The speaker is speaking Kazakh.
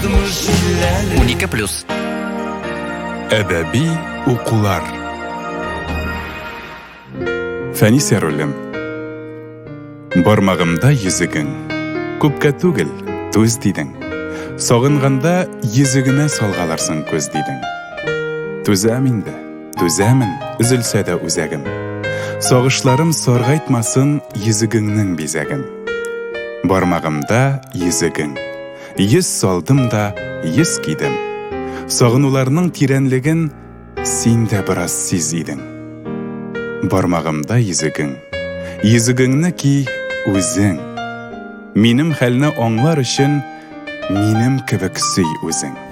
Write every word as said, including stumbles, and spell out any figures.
он екі плюс. Әдәби укулар. Фәнис Яруллин. Бармағымда езігің, күпкә түгел төз дейдің. Сағынғанда езігіне салғаларсың көз дейдің. Төзәм инде, төзәмін, үзілсә дә үзәгім. Сағышларым сарғайтмасын езігіңнің безәгін. Бармағымда езігің, ез салдым да ез кидім. Сағынуларның тирәнлеген син дә біраз сезидің. Бармағымда езігің, езігіңні ки өзің. Минем хәлне аңлар өчен минем кебек сүй үзең.